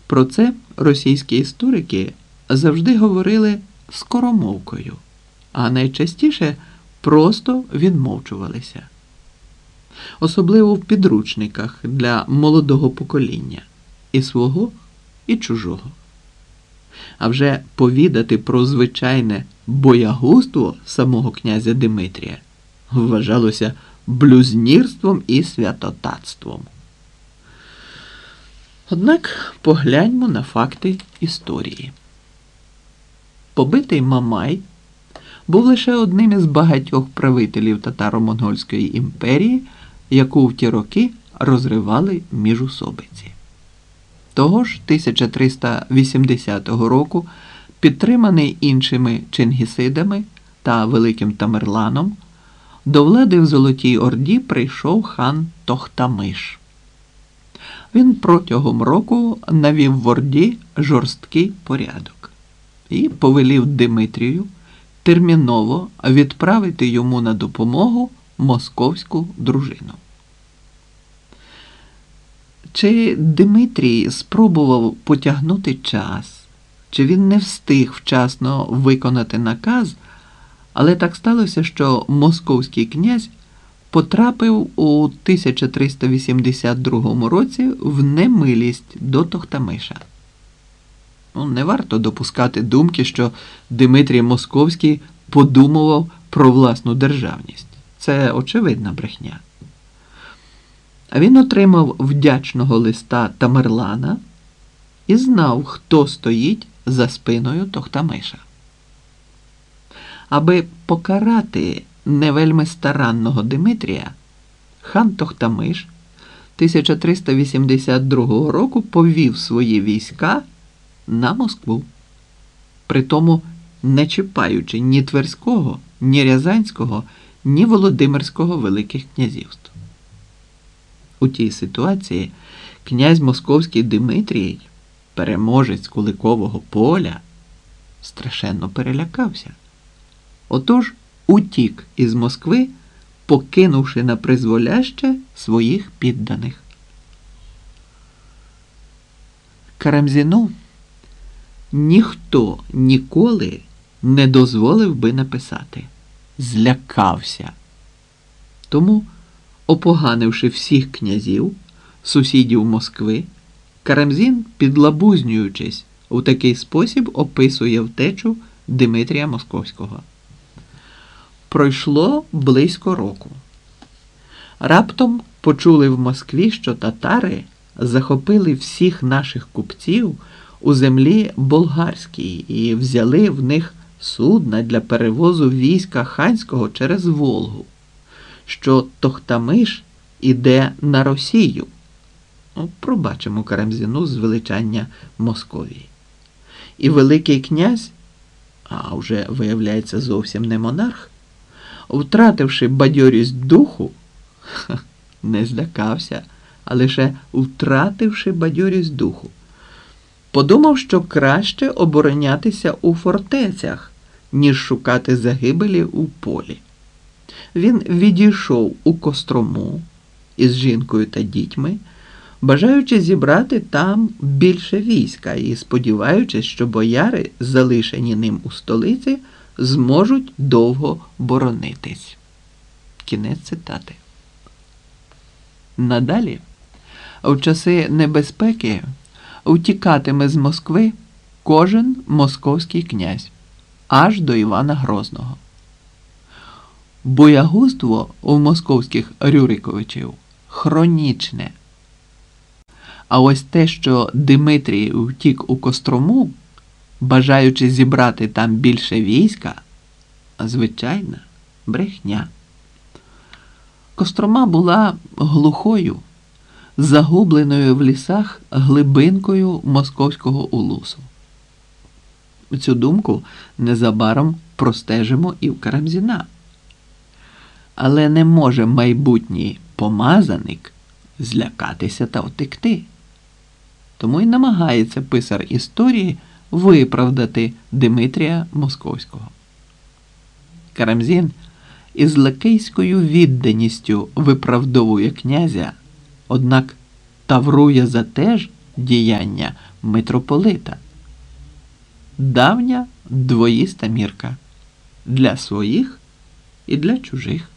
Про це російські історики завжди говорили скоромовкою, а найчастіше просто відмовчувалися. Особливо в підручниках для молодого покоління – і свого, і чужого. А вже повідати про звичайне боягузтво самого князя Димитрія вважалося блюзнірством і святотатством. Однак погляньмо на факти історії. Побитий Мамай був лише одним із багатьох правителів Татаро-Монгольської імперії, яку в ті роки розривали міжусобиці. Того ж 1380 року, підтриманий іншими чингісидами та Великим Тамерланом, до влади в Золотій Орді прийшов хан Тохтамиш. Він протягом року навів в Орді жорсткий порядок і повелів Димитрію терміново відправити йому на допомогу московську дружину. Чи Димитрій спробував потягнути час, чи він не встиг вчасно виконати наказ, але так сталося, що московський князь потрапив у 1382 році в немилість до Тохтамиша. Не варто допускати думки, що Димитрій Московський подумував про власну державність. Це очевидна брехня. А він отримав вдячного листа Тамерлана і знав, хто стоїть за спиною Тохтамиша. Аби покарати невельми старанного Димитрія, хан Тохтамиш 1382 року повів свої війська на Москву, притому не чіпаючи ні Тверського, ні Рязанського, ні Володимирського великих князівств. У тій ситуації князь Московський Димитрій, переможець Куликового поля, страшенно перелякався. Отож утік із Москви, покинувши на призволяще своїх підданих. Карамзіну ніхто ніколи не дозволив би написати «злякався». Тому, опоганивши всіх князів, сусідів Москви, Карамзін, підлабузнюючись, у такий спосіб описує втечу Димитрія Московського. Пройшло близько року. Раптом почули в Москві, що татари захопили всіх наших купців у землі болгарській і взяли в них судна для перевозу війська ханського через Волгу, що Тохтамиш іде на Росію. Пробачимо Карамзіну звеличання Московії. І Великий князь, а вже виявляється зовсім не монарх, втративши бадьорість духу, не злякався, а лише втративши бадьорість духу, подумав, що краще оборонятися у фортецях, ніж шукати загибелі у полі. Він відійшов у Кострому із жінкою та дітьми, бажаючи зібрати там більше війська і сподіваючись, що бояри, залишені ним у столиці, зможуть довго боронитись. Кінець цитати. Надалі, в часи небезпеки, утікатиме з Москви кожен московський князь, аж до Івана Грозного. Боягузтво у московських Рюриковичів хронічне. А ось те, що Димитрій втік у Кострому, бажаючи зібрати там більше війська, звичайна брехня. Кострома була глухою, загубленою в лісах глибинкою московського улусу. Цю думку незабаром простежимо і в Карамзіна. Але не може майбутній помазаник злякатися та втекти. Тому й намагається писар історії виправдати Димитрія Московського. Карамзін із лакейською відданістю виправдовує князя, однак таврує за те ж, діяння митрополита. Давня двоїста мірка для своїх і для чужих.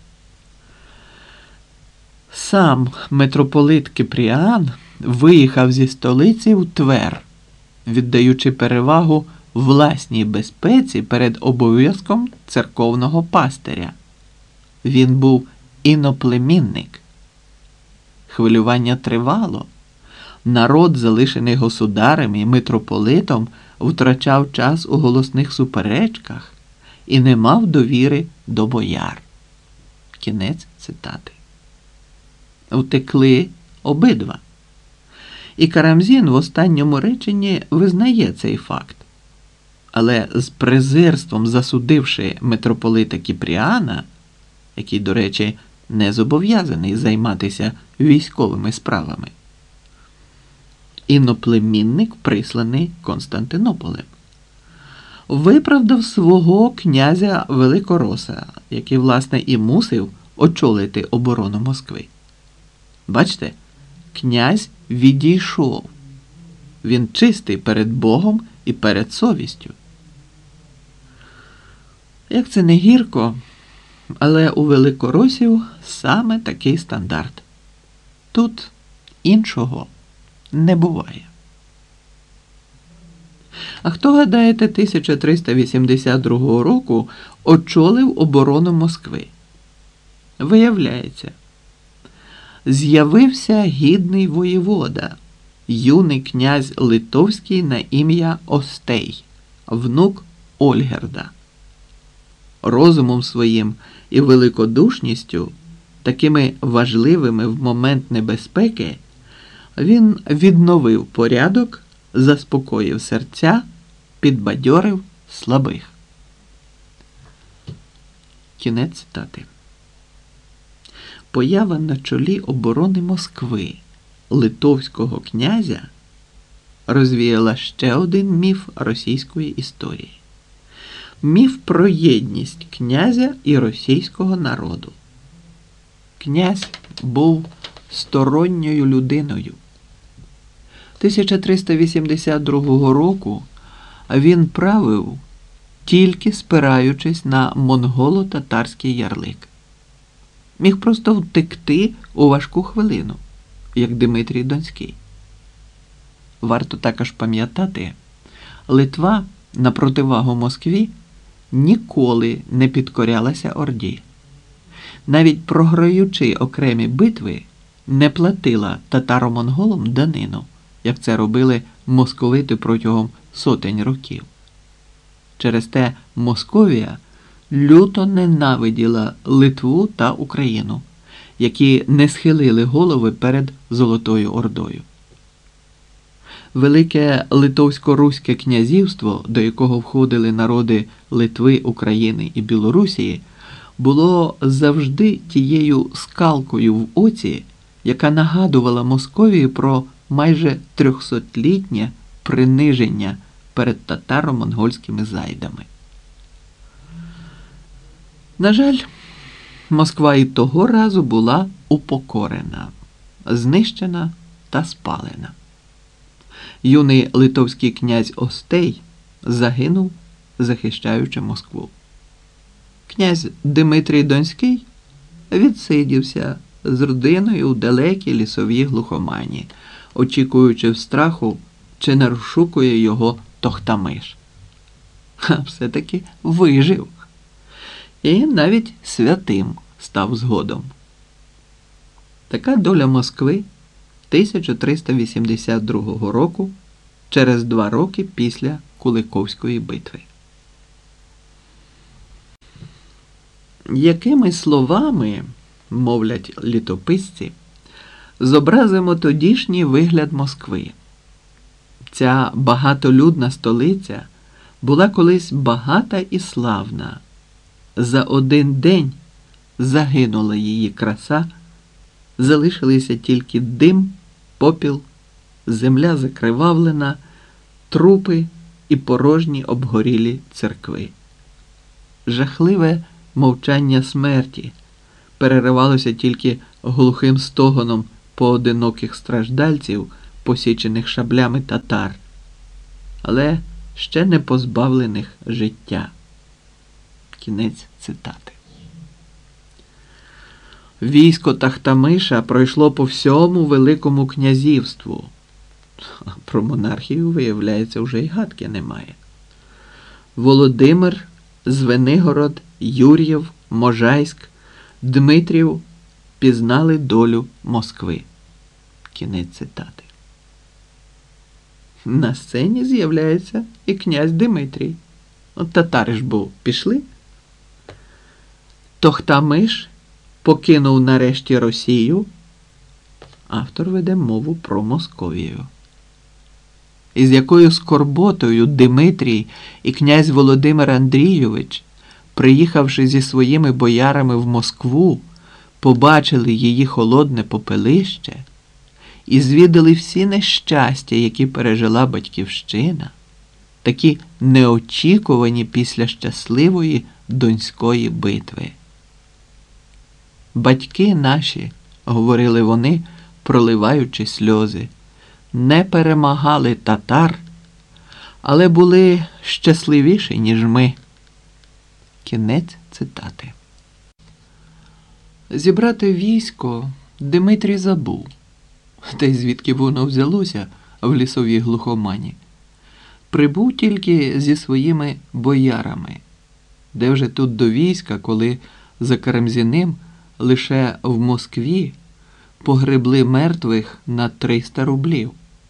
Сам митрополит Кипріан виїхав зі столиці в Твер, віддаючи перевагу власній безпеці перед обов'язком церковного пастиря. Він був іноплемінник. Хвилювання тривало. Народ, залишений государем і митрополитом, втрачав час у голосних суперечках і не мав довіри до бояр. Кінець цитати. Втекли обидва. І Карамзін в останньому реченні визнає цей факт. Але з презирством засудивши митрополита Кіпріана, який, до речі, не зобов'язаний займатися військовими справами, іноплемінник, присланий Константинополем, виправдав свого князя Великороса, який, власне, і мусив очолити оборону Москви. Бачите, князь відійшов. Він чистий перед Богом і перед совістю. Як це не гірко, але у великоросів саме такий стандарт. Тут іншого не буває. А хто, гадаєте, 1382 року очолив оборону Москви? Виявляється, з'явився гідний воєвода, юний князь Литовський на ім'я Остей, внук Ольгерда. Розумом своїм і великодушністю, такими важливими в момент небезпеки, він відновив порядок, заспокоїв серця, підбадьорив слабих. Кінець цитати. Поява на чолі оборони Москви литовського князя розвіяла ще один міф російської історії. Міф про єдність князя і російського народу. Князь був сторонньою людиною. 1382 року він правив, тільки спираючись на монголо-татарський ярлик. Міг просто втекти у важку хвилину, як Димитрій Донський. Варто також пам'ятати, Литва на противагу Москві ніколи не підкорялася Орді. Навіть програючи окремі битви, не платила татаро-монголам данину, як це робили московити протягом сотень років. Через те Московія люто ненавиділа Литву та Україну, які не схилили голови перед Золотою Ордою. Велике Литовсько-Руське князівство, до якого входили народи Литви, України і Білорусії, було завжди тією скалкою в оці, яка нагадувала Московії про майже 300-літнє приниження перед татаро-монгольськими зайдами. На жаль, Москва і того разу була упокорена, знищена та спалена. Юний литовський князь Остей загинув, захищаючи Москву. Князь Димитрій Донський відсидівся з родиною у далекій лісовій глухомані, очікуючи в страху, чи не розшукує його Тохтамиш. А все-таки вижив. І навіть святим став згодом. Така доля Москви 1382 року, через 2 роки після Куликовської битви. Якими словами, мовлять літописці, зобразимо тодішній вигляд Москви? Ця багатолюдна столиця була колись багата і славна. За один день загинула її краса, залишилися тільки дим, попіл, земля закривавлена, трупи і порожні обгорілі церкви. Жахливе мовчання смерті переривалося тільки глухим стогоном поодиноких страждальців, посічених шаблями татар, але ще не позбавлених життя. Кінець цитати. Військо Тахтамиша пройшло по всьому Великому князівству. Про монархію, виявляється, вже й гадки немає. Володимир, Звенигород, Юр'єв, Можайськ, Дмитрів пізнали долю Москви. Кінець цитати. На сцені з'являється і князь Димитрій. Татари ж бо пішли. Тохтамиш покинув нарешті Росію. Автор веде мову про Московію. Із якою скорботою Димитрій і князь Володимир Андрійович, приїхавши зі своїми боярами в Москву, побачили її холодне попелище і звідали всі нещастя, які пережила батьківщина, такі неочікувані після щасливої Донської битви. Батьки наші, говорили вони, проливаючи сльози, не перемагали татар, але були щасливіші, ніж ми. Кінець цитати. Зібрати військо Димитрій забув. Та й звідки воно взялося в лісовій глухомані. Прибув тільки зі своїми боярами. Де вже тут до війська, коли за Карамзіним лише в Москві погребли мертвих на 300 рублів.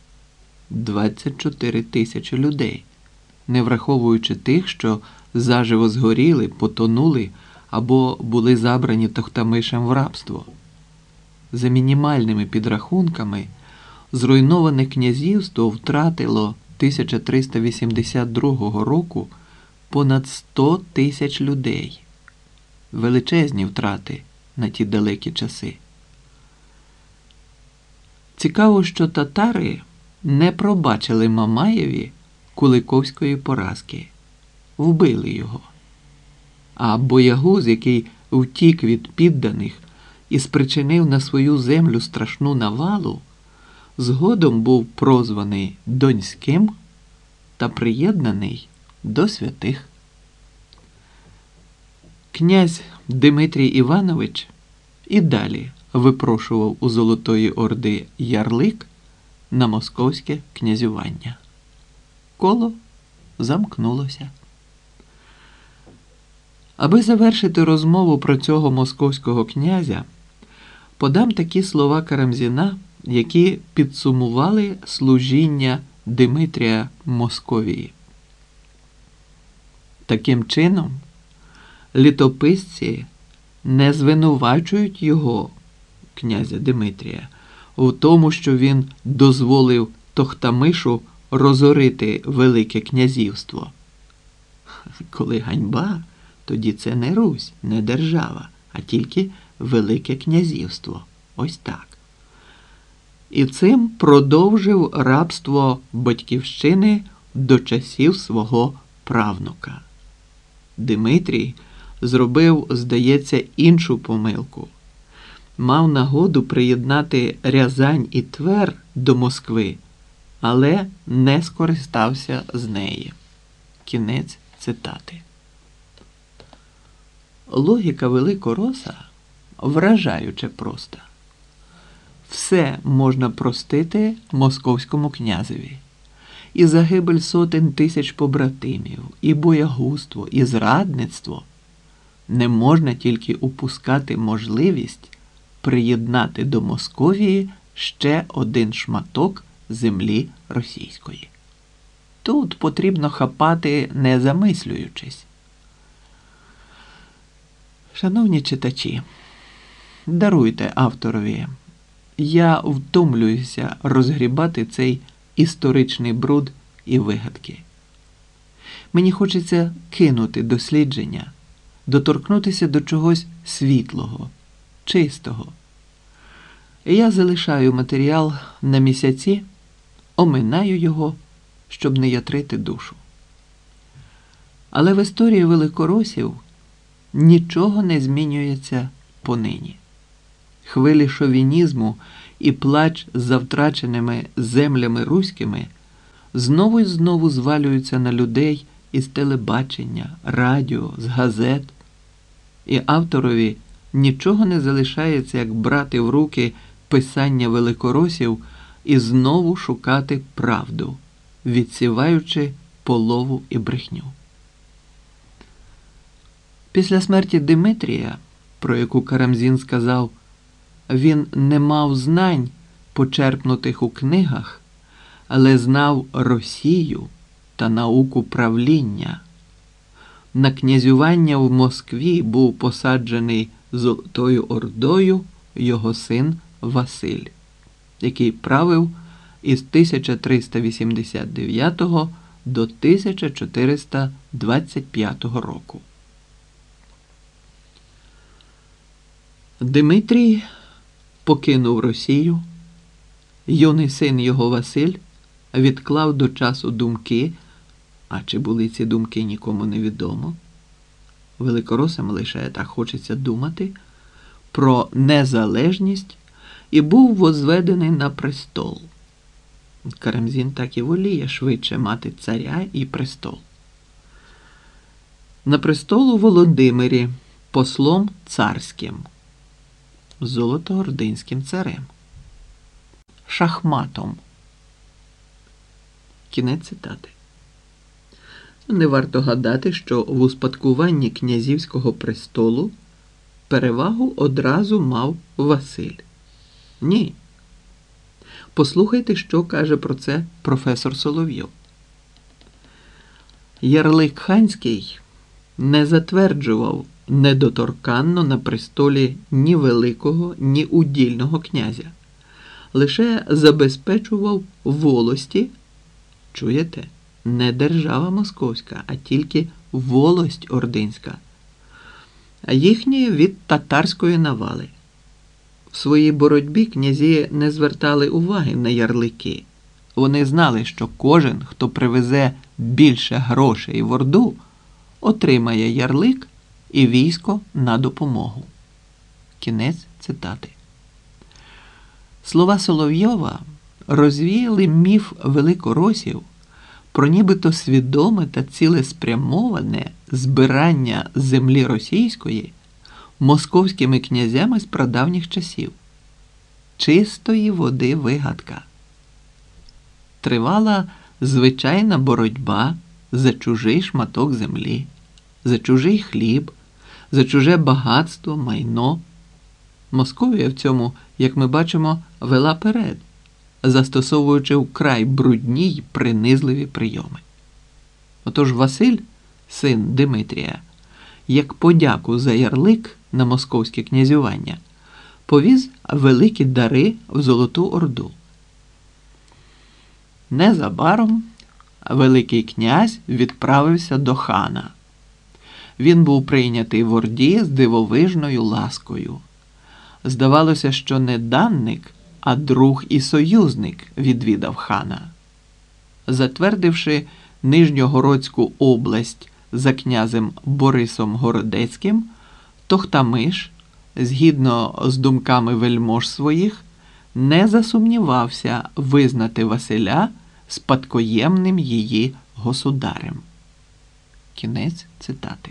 24 тисячі людей, не враховуючи тих, що заживо згоріли, потонули або були забрані Тохтамишем в рабство. За мінімальними підрахунками, зруйноване князівство втратило 1382 року понад 100 тисяч людей. Величезні втрати на ті далекі часи. Цікаво, що татари не пробачили Мамаєві Куликовської поразки. Вбили його. А боягуз, який втік від підданих і спричинив на свою землю страшну навалу, згодом був прозваний Донським та приєднаний до святих. Князь Димитрій Іванович і далі випрошував у Золотої Орди ярлик на московське князювання. Коло замкнулося. Аби завершити розмову про цього московського князя, подам такі слова Карамзіна, які підсумували служіння Димитрія Московії. Таким чином, літописці не звинувачують його, князя Димитрія, у тому, що він дозволив Тохтамишу розорити Велике князівство. Коли ганьба, тоді це не Русь, не держава, а тільки Велике князівство. Ось так. І цим продовжив рабство батьківщини до часів свого правнука. Димитрій зробив, здається, іншу помилку. Мав нагоду приєднати Рязань і Твер до Москви, але не скористався з неї. Кінець цитати. Логіка Великороса вражаюче проста. Все можна простити московському князеві. І загибель сотень тисяч побратимів, і боягузтво, і зрадництво. Не можна тільки упускати можливість приєднати до Московії ще один шматок землі російської. Тут потрібно хапати, не замислюючись. Шановні читачі, даруйте авторові. Я втомлююся розгрібати цей історичний бруд і вигадки. Мені хочеться кинути дослідження, доторкнутися до чогось світлого, чистого. Я залишаю матеріал на місяці, оминаю його, щоб не ятрити душу. Але в історії великоросів нічого не змінюється понині. хвилі шовінізму і плач за втраченими землями руськими знову і знову звалюються на людей із телебачення, радіо, з газет, і авторові нічого не залишається, як брати в руки писання великоросів і знову шукати правду, відсіваючи полову і брехню. Після смерті Димитрія, про яку Карамзін сказав, він не мав знань, почерпнутих у книгах, але знав Росію та науку правління. На князювання в Москві був посаджений Золотою Ордою його син Василь, який правив із 1389 до 1425 року. Димитрій покинув Росію, юний син його Василь відклав до часу думки, а чи були ці думки, нікому не відомо. Великоросам лише так хочеться думати, про незалежність і був возведений на престол. Карамзін так і воліє швидше мати царя і престол. На престол у Володимирі послом царським, золотоординським царем, шахматом. Кінець цитати. Не варто гадати, що в успадкуванні князівського престолу перевагу одразу мав Василь. Ні. Послухайте, що каже про це професор Соловйов. Ярлик ханський не затверджував недоторканно на престолі ні великого, ні удільного князя. Лише забезпечував волості, чуєте, не держава московська, а тільки волость ординська, а їхні від татарської навали. В своїй боротьбі князі не звертали уваги на ярлики. Вони знали, що кожен, хто привезе більше грошей в Орду, отримає ярлик і військо на допомогу. Кінець цитати. Слова Соловйова розвіяли міф великоросів про нібито свідоме та цілеспрямоване збирання землі російської московськими князями з прадавніх часів. Чистої води вигадка. Тривала звичайна боротьба за чужий шматок землі, за чужий хліб, за чуже багатство, майно. Московія в цьому, як ми бачимо, вела перед, застосовуючи вкрай брудні й принизливі прийоми. Отож Василь, син Димитрія, як подяку за ярлик на московське князювання, повіз великі дари в Золоту Орду. Незабаром Великий князь відправився до хана. Він був прийнятий в Орді з дивовижною ласкою. Здавалося, що не данник, а друг і союзник відвідав хана. Затвердивши Нижньогородську область за князем Борисом Городецьким, Тохтамиш, згідно з думками вельмож своїх, не засумнівався визнати Василя спадкоємним її государем. Кінець цитати.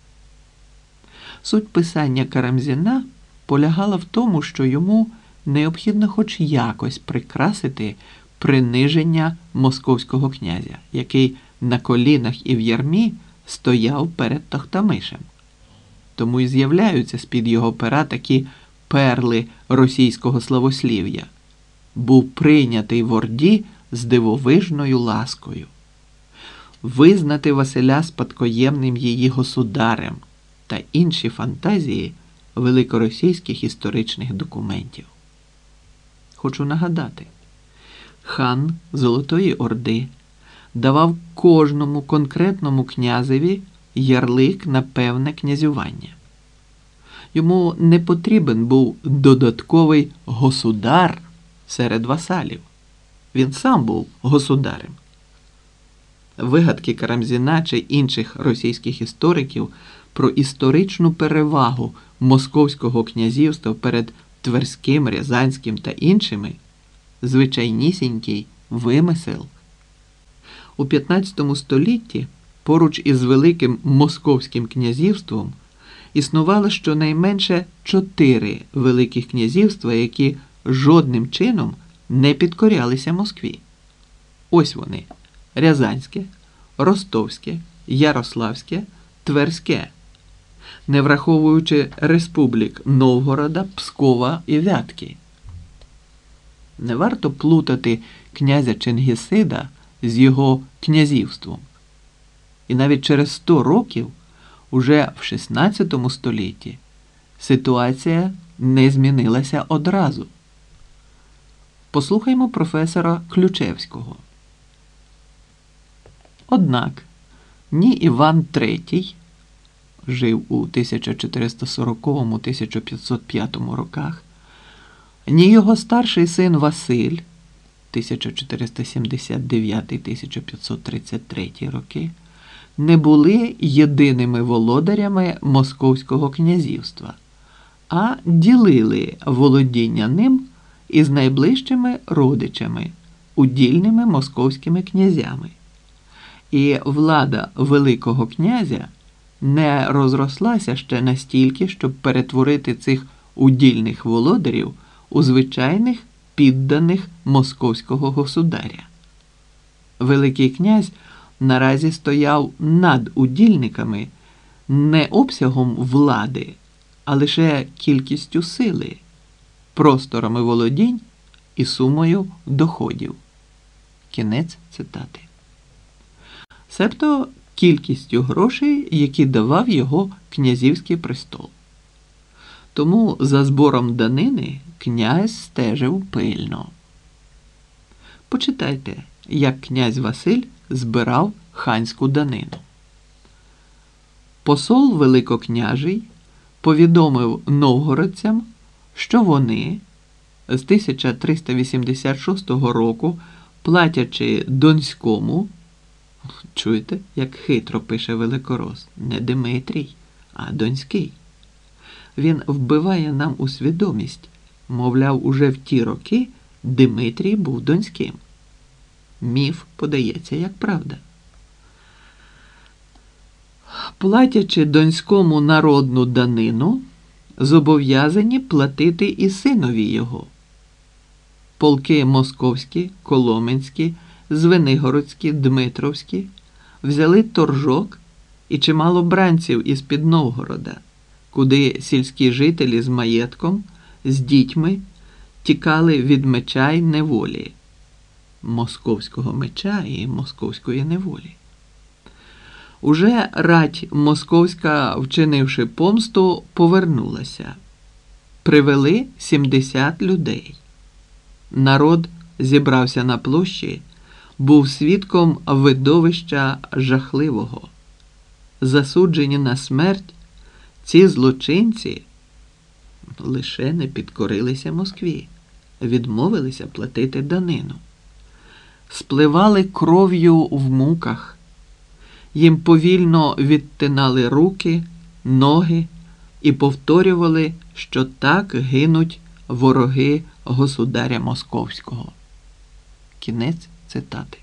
Суть писання Карамзіна полягала в тому, що йому необхідно хоч якось прикрасити приниження московського князя, який на колінах і в ярмі стояв перед Тохтамишем. Тому і з'являються з-під його пера такі перли російського славослів'я. Був прийнятий в Орді з дивовижною ласкою. Визнати Василя спадкоємним її государем та інші фантазії великоросійських історичних документів. Хочу нагадати, хан Золотої Орди давав кожному конкретному князеві ярлик на певне князювання. Йому не потрібен був додатковий государ серед васалів. Він сам був государем. Вигадки Карамзіна чи інших російських істориків про історичну перевагу московського князівства перед Тверським, Рязанським та іншими звичайнісінький вимисел. У 15 столітті поруч із Великим Московським князівством існувало щонайменше 4 великих князівства, які жодним чином не підкорялися Москві. Ось вони – Рязанське, Ростовське, Ярославське, Тверське, не враховуючи республік Новгорода, Пскова і Вятки. Не варто плутати князя Чингісида з його князівством. І навіть через 100 років, уже в 16 столітті, ситуація не змінилася одразу. Послухаймо професора Ключевського. Однак ні Іван III, жив у 1440-1505 роках, ні його старший син Василь 1479-1533 роки не були єдиними володарями Московського князівства, а ділили володіння ним із найближчими родичами, удільними московськими князями. І влада Великого князя не розрослася ще настільки, щоб перетворити цих удільних володарів у звичайних підданих московського государя. Великий князь наразі стояв над удільниками не обсягом влади, а лише кількістю сили, просторами володінь і сумою доходів. Кінець цитати. Себто кількістю грошей, які давав його князівський престол. Тому за збором данини князь стежив пильно. Почитайте, як князь Василь збирав ханську данину. Посол великокняжий повідомив новгородцям, що вони з 1386 року, платячи Донському, чуєте, як хитро пише Великорос, не Димитрій, а Донський. Він вбиває нам у свідомість, мовляв, уже в ті роки Димитрій був Донським. Міф подається як правда. Платячи Донському народну данину, зобов'язані платити і синові його. Полки московські, коломенські, звенигородські, дмитровські взяли торжок і чимало бранців із-під Новгорода, куди сільські жителі з маєтком, з дітьми тікали від меча й неволі. Московського меча і московської неволі. Уже рать московська, вчинивши помсту, повернулася. Привели 70 людей. Народ зібрався на площі, був свідком видовища жахливого. Засуджені на смерть, ці злочинці лише не підкорилися Москві, відмовилися платити данину. Спливали кров'ю в муках, їм повільно відтинали руки, ноги і повторювали, що так гинуть вороги государя Московського. Кінець цитати.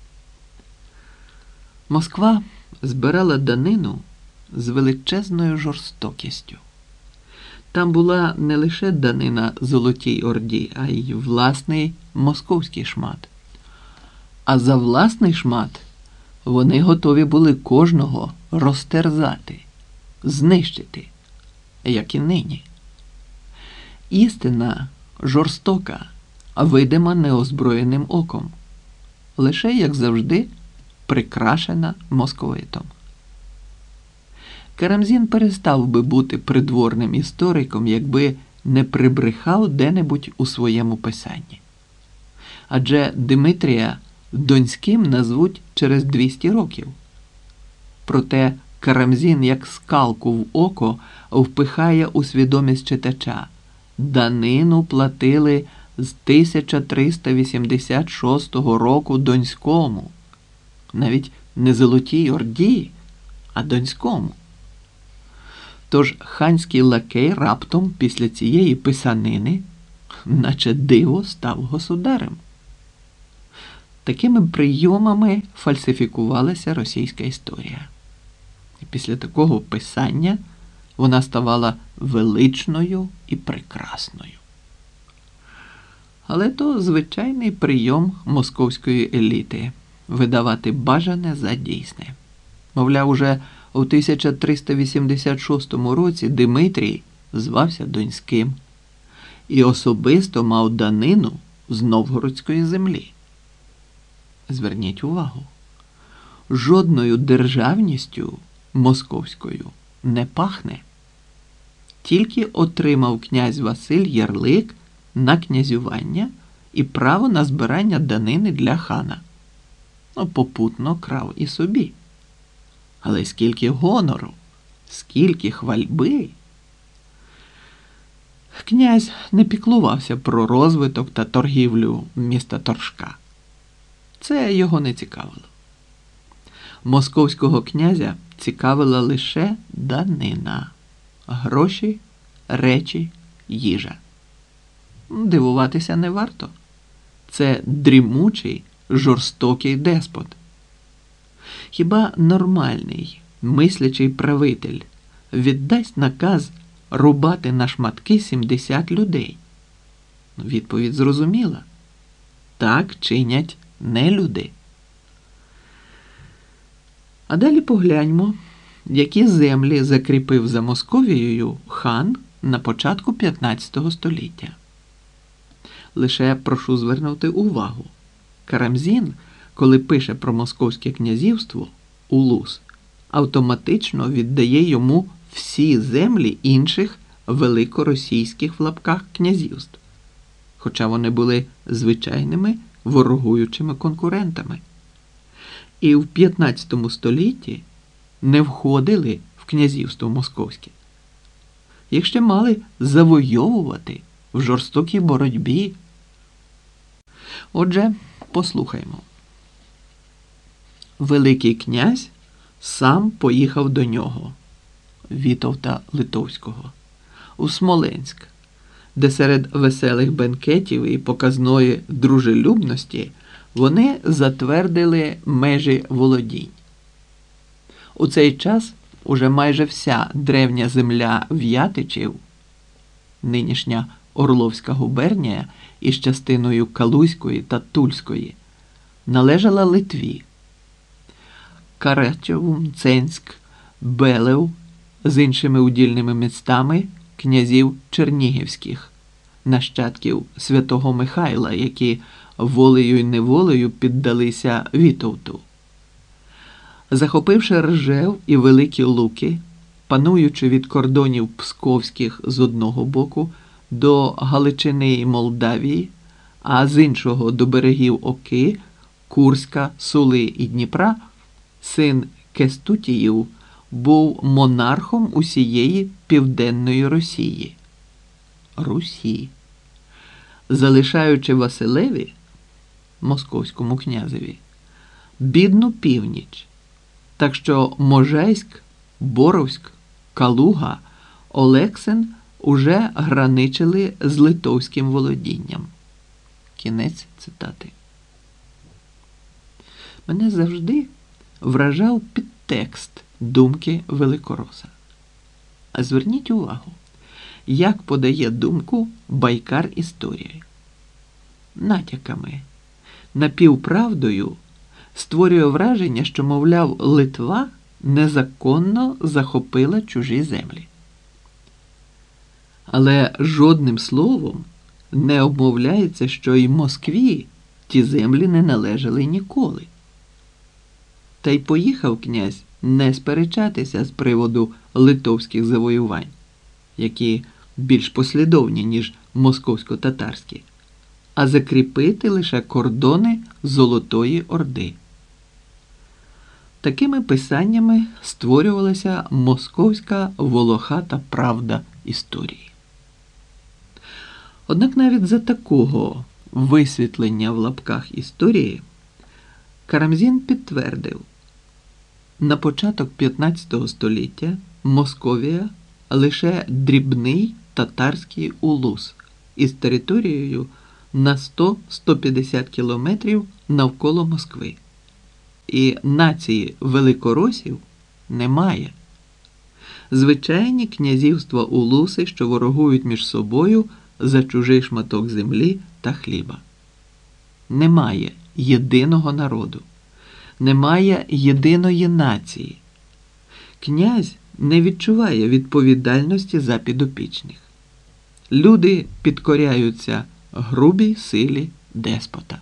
Москва збирала данину з величезною жорстокістю. Там була не лише данина Золотій Орді, а й власний московський шмат. А за власний шмат вони готові були кожного розтерзати, знищити, як і нині. Істина жорстока, а видима неозброєним оком. Лише, як завжди, прикрашена московитом. Карамзін перестав би бути придворним істориком, якби не прибрехав де-небудь у своєму писанні. Адже Димитрія Донським назвуть через 200 років. Проте Карамзін як скалку в око впихає у свідомість читача. Данину платили з 1386 року Донському. Навіть не Золотій Орді, а Донському. Тож ханський лакей раптом після цієї писанини, наче диво, став государем. Такими прийомами фальсифікувалася російська історія. І після такого писання вона ставала величною і прекрасною. Але то звичайний прийом московської еліти – видавати бажане за дійсне. Мовляв, уже у 1386 році Димитрій звався Донським і особисто мав данину з новгородської землі. Зверніть увагу, жодною державністю московською не пахне. Тільки отримав князь Василь ярлик на князювання і право на збирання данини для хана. Попутно крав і собі. Але скільки гонору, скільки хвальби. Князь не піклувався про розвиток та торгівлю міста Торжка. Це його не цікавило. Московського князя цікавила лише данина. Гроші, речі, їжа. Дивуватися не варто. Це дрімучий, жорстокий деспот. Хіба нормальний, мислячий правитель віддасть наказ рубати на шматки 70 людей? Відповідь зрозуміла. Так чинять нелюди. А далі погляньмо, які землі закріпив за Московією хан на початку 15 століття. Лише прошу звернути увагу. Карамзін, коли пише про Московське князівство, улус, автоматично віддає йому всі землі інших великоросійських в лапках князівств, хоча вони були звичайними ворогуючими конкурентами. І в 15 столітті не входили в князівство московське. Їх ще мали завойовувати в жорстокій боротьбі. Отже, послухаймо. Великий князь сам поїхав до нього, Вітовта Литовського, у Смоленськ, де серед веселих бенкетів і показної дружелюбності вони затвердили межі володінь. У цей час уже майже вся древня земля В'ятичів, нинішня Орловська губернія із частиною Калузької та Тульської, належала Литві. Карачев, Ценськ, Белев з іншими удільними містами князів Чернігівських, нащадків святого Михайла, які волею й неволею піддалися Вітовту. Захопивши Ржев і Великі Луки, пануючи від кордонів Псковських з одного боку до Галичини і Молдавії, а з іншого до берегів Оки, Курська, Сули і Дніпра, син Кестутіїв був монархом усієї Південної Росії. Русі. Залишаючи Василеві, московському князеві, бідну північ, так що Можайськ, Боровськ, Калуга, Олексин уже граничили з литовським володінням. Кінець цитати. Мене завжди вражав підтекст думки Великороса. А зверніть увагу, як подає думку байкар історії. Натяками, напівправдою створює враження, що, мовляв, Литва незаконно захопила чужі землі. Але жодним словом не обмовляється, що й Москві ті землі не належали ніколи. Та й поїхав князь не сперечатися з приводу литовських завоювань, які більш послідовні, ніж московсько-татарські, а закріпити лише кордони Золотої Орди. Такими писаннями створювалася московська волохата правда історії. Однак навіть за такого висвітлення в лапках історії Карамзін підтвердив: на початок 15 століття Московія лише дрібний татарський улус із територією на 100-150 кілометрів навколо Москви. І нації великоросів немає. Звичайні князівства улуси, що ворогують між собою за чужий шматок землі та хліба. Немає єдиного народу. Немає єдиної нації. Князь не відчуває відповідальності за підопічних. Люди підкоряються грубій силі деспота.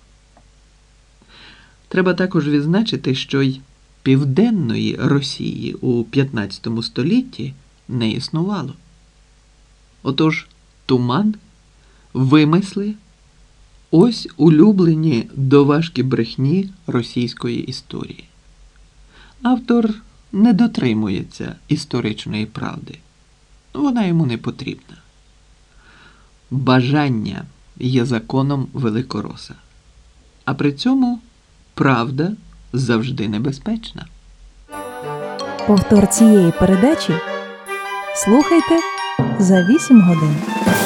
Треба також відзначити, що й Південної Росії у 15 столітті не існувало. Отож, туман, вимисли – ось улюблені доважкі брехні російської історії. Автор не дотримується історичної правди. Вона йому не потрібна. Бажання є законом великороса. А при цьому правда завжди небезпечна. Повтор цієї передачі слухайте за 8 годин.